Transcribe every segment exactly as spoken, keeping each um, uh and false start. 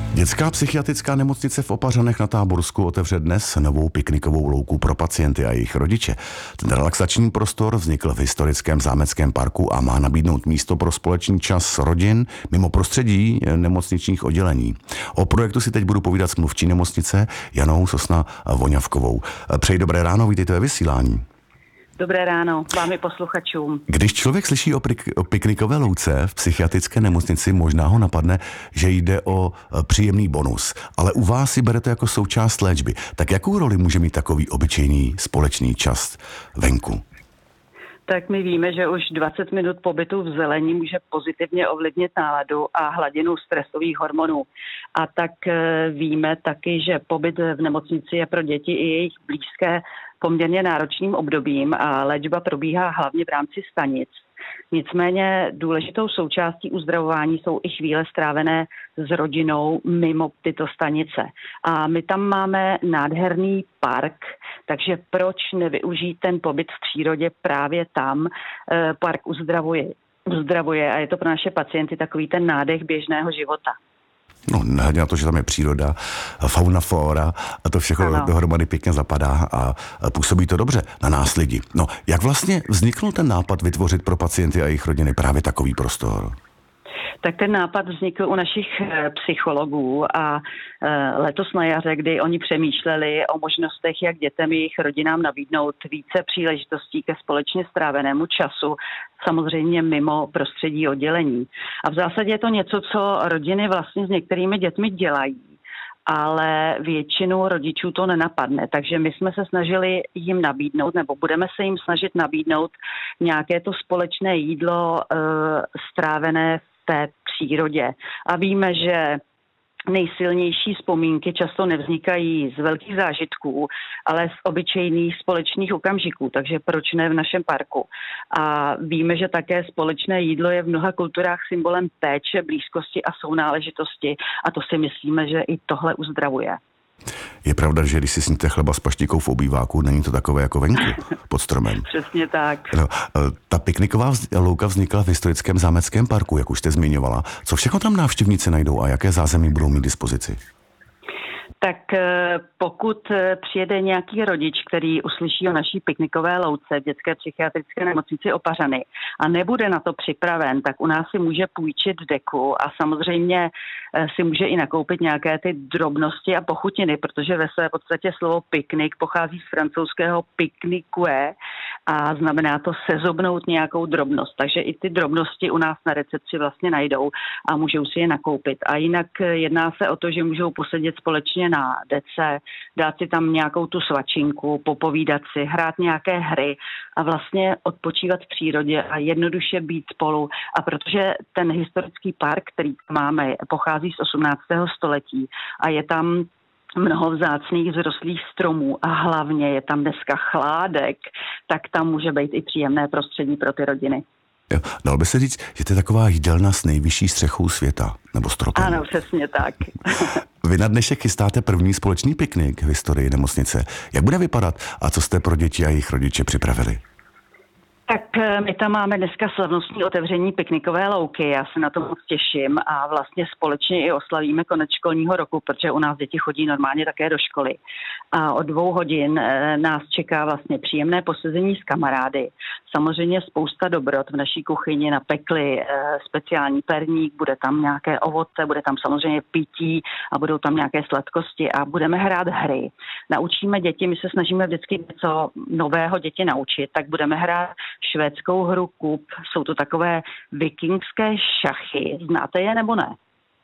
Dětská psychiatrická nemocnice v Opařanech na Táborsku otevře dnes novou piknikovou louku pro pacienty a jejich rodiče. Ten relaxační prostor vznikl v historickém zámeckém parku a má nabídnout místo pro společný čas rodin mimo prostředí nemocničních oddělení. O projektu si teď budu povídat s mluvčí nemocnice Janou Sosna Voňavkovou. Přeji dobré ráno, vítejte ve vysílání. Dobré ráno, vám i posluchačům. Když člověk slyší o, prik- o piknikové louce v psychiatrické nemocnici, možná ho napadne, že jde o příjemný bonus, ale u vás si berete jako součást léčby. Tak jakou roli může mít takový obyčejný společný čas venku? Tak my víme, že už dvacet minut pobytu v zelení může pozitivně ovlivnit náladu a hladinu stresových hormonů. A tak víme taky, že pobyt v nemocnici je pro děti i jejich blízké poměrně náročným obdobím a léčba probíhá hlavně v rámci stanic. Nicméně důležitou součástí uzdravování jsou i chvíle strávené s rodinou mimo tyto stanice. A my tam máme nádherný park, takže proč nevyužít ten pobyt v přírodě právě tam? Park uzdravuje, uzdravuje a je to pro naše pacienty takový ten nádech běžného života. No, nehledě na to, že tam je příroda, fauna, flora a to všechno ano. dohromady pěkně zapadá a působí to dobře na nás lidi. No, jak vlastně vzniknul ten nápad vytvořit pro pacienty a jejich rodiny právě takový prostor? Tak ten nápad vznikl u našich psychologů a letos na jaře, kdy oni přemýšleli o možnostech, jak dětem i jejich rodinám nabídnout více příležitostí ke společně strávenému času, samozřejmě mimo prostředí oddělení. A v zásadě je to něco, co rodiny vlastně s některými dětmi dělají, ale většinu rodičů to nenapadne. Takže my jsme se snažili jim nabídnout, nebo budeme se jim snažit nabídnout nějaké to společné jídlo e, strávené v té přírodě. A víme, že nejsilnější vzpomínky často nevznikají z velkých zážitků, ale z obyčejných společných okamžiků, takže proč ne v našem parku. A víme, že také společné jídlo je v mnoha kulturách symbolem péče, blízkosti a sounáležitosti a to si myslíme, že i tohle uzdravuje. Je pravda, že když si sníte chleba s paštikou v obýváku, není to takové jako venku pod stromem. Přesně tak. No, ta pikniková louka vznikla v historickém zámeckém parku, jak už jste zmiňovala. Co všechno tam návštěvníci najdou a jaké zázemí budou mít dispozici? Tak pokud přijede nějaký rodič, který uslyší o naší piknikové louce v dětské psychiatrické nemocnici Opařany a nebude na to připraven, tak u nás si může půjčit deku a samozřejmě si může i nakoupit nějaké ty drobnosti a pochutiny, protože ve své podstatě slovo piknik pochází z francouzského pique a znamená to sezobnout nějakou drobnost. Takže i ty drobnosti u nás na recepci vlastně najdou a můžou si je nakoupit. A jinak jedná se o to, že můžou posedět společně na dece, dát si tam nějakou tu svačinku, popovídat si, hrát nějaké hry a vlastně odpočívat v přírodě a jednoduše být spolu. A protože ten historický park, který máme, pochází z osmnáctého století a je tam mnoho vzácných vzrostlých stromů a hlavně je tam dneska chládek, tak tam může být i příjemné prostředí pro ty rodiny. Jo, dalo by se říct, že to je taková jídelna s nejvyšší střechou světa, nebo stropem. Ano, přesně tak. Vy na dnešek chystáte první společný piknik v historii nemocnice. Jak bude vypadat a co jste pro děti a jejich rodiče připravili? Tak my tam máme dneska slavnostní otevření piknikové louky, já se na to moc těším a vlastně společně i oslavíme konec školního roku, protože u nás děti chodí normálně také do školy. A od dvou hodin nás čeká vlastně příjemné posezení s kamarády. Samozřejmě spousta dobrot v naší kuchyni napekli, speciální perník, bude tam nějaké ovoce, bude tam samozřejmě pití a budou tam nějaké sladkosti a budeme hrát hry. Naučíme děti, my se snažíme vždycky něco nového děti naučit, tak budeme hrát švédskou hru kup. Jsou to takové vikingské šachy. Znáte je nebo ne?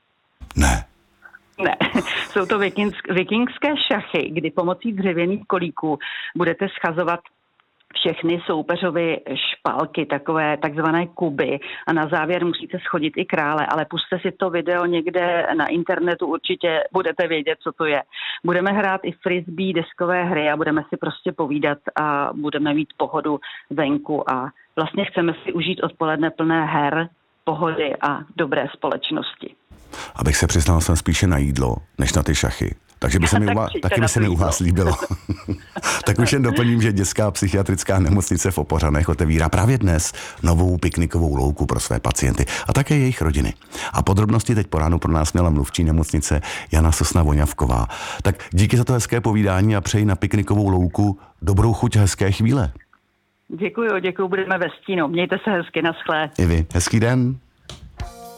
Ne. Ne, jsou to vikingské šachy, kdy pomocí dřevěných kolíků budete schazovat všechny soupeřovy špalky, takové takzvané kuby a na závěr musíte schodit i krále, ale pusťte si to video někde na internetu, určitě budete vědět, co to je. Budeme hrát i frisbee, deskové hry a budeme si prostě povídat a budeme mít pohodu venku a vlastně chceme si užít odpoledne plné her, pohody a dobré společnosti. Abych se přiznal, jsem spíše na jídlo, než na ty šachy. Takže by se mi, Tak u vás, přijďte taky by na se to mi u jídlo. vás líbilo. Tak už jen doplním, že Dětská psychiatrická nemocnice v Opařanech otevírá právě dnes novou piknikovou louku pro své pacienty a také jejich rodiny. A podrobnosti teď po ránu pro nás měla mluvčí nemocnice Jana Sosna-Voňavková. Tak díky za to hezké povídání a přeji na piknikovou louku dobrou chuť a hezké chvíle. Děkuju, děkuju, budeme ve stínu. Mějte se hezky, naschlé. I vy, hezký den.